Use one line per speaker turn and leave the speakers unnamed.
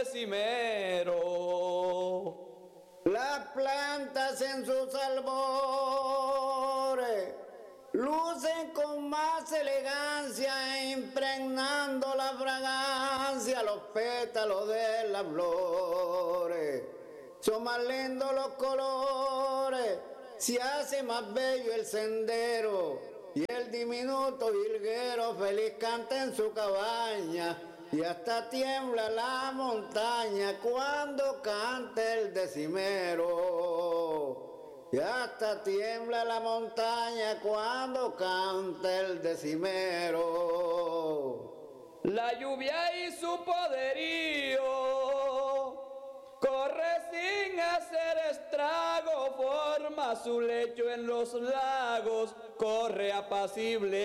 decimero.
Las plantas en sus albores lucen con más elegancia, impregnando la fragancia los pétalos de las flores. Son más lindos los colores, se hace más bello el sendero, y el diminuto jilguero feliz canta en su cabaña, y hasta tiembla la montaña cuando canta el decimero. Y hasta tiembla la montaña cuando canta el decimero.
La lluvia y su poderío corre sin hacer estrago, forma su lecho en los lagos, corre apacible